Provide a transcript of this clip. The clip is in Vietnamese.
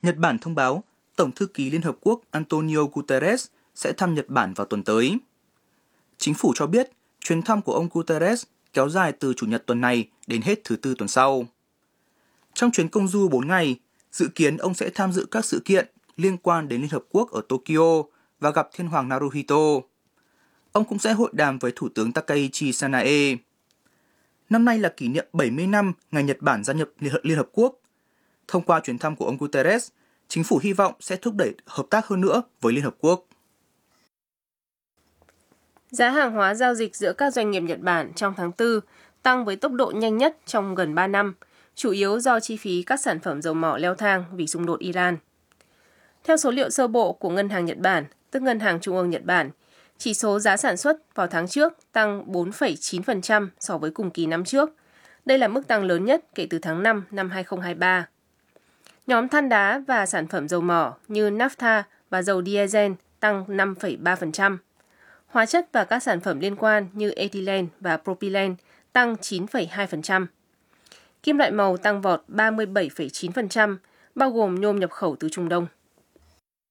Nhật Bản thông báo Tổng thư ký Liên Hợp Quốc Antonio Guterres sẽ thăm Nhật Bản vào tuần tới. Chính phủ cho biết chuyến thăm của ông Guterres kéo dài từ Chủ nhật tuần này đến hết thứ Tư tuần sau. Trong chuyến công du 4 ngày, dự kiến ông sẽ tham dự các sự kiện liên quan đến Liên Hợp Quốc ở Tokyo và gặp Thiên hoàng Naruhito. Ông cũng sẽ hội đàm với Thủ tướng Takaichi Sanae. Năm nay là kỷ niệm 70 năm ngày Nhật Bản gia nhập Liên Hợp Quốc. Thông qua chuyến thăm của ông Guterres, chính phủ hy vọng sẽ thúc đẩy hợp tác hơn nữa với Liên Hợp Quốc. Giá hàng hóa giao dịch giữa các doanh nghiệp Nhật Bản trong tháng 4 tăng với tốc độ nhanh nhất trong gần 3 năm, chủ yếu do chi phí các sản phẩm dầu mỏ leo thang vì xung đột Iran. Theo số liệu sơ bộ của Ngân hàng Nhật Bản, tức Ngân hàng Trung ương Nhật Bản, chỉ số giá sản xuất vào tháng trước tăng 4,9% so với cùng kỳ năm trước. Đây là mức tăng lớn nhất kể từ tháng 5 năm 2023. Nhóm than đá và sản phẩm dầu mỏ như naphtha và dầu diesel tăng 5,3%. Hóa chất và các sản phẩm liên quan như ethylene và propylene tăng 9,2%. Kim loại màu tăng vọt 37,9%, bao gồm nhôm nhập khẩu từ Trung Đông.